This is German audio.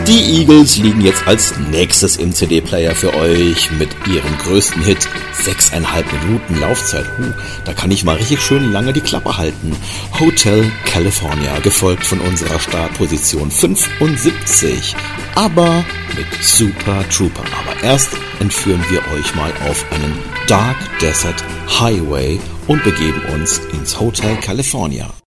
Die Eagles liegen jetzt als nächstes im CD-Player für euch mit ihrem größten Hit. 6,5 Minuten Laufzeit. Da kann ich mal richtig schön lange die Klappe halten. Hotel California, gefolgt von unserer Startposition 75. Aber mit Super Trooper. Aber erst entführen wir euch mal auf einen Dark Desert Highway und begeben uns ins Hotel California.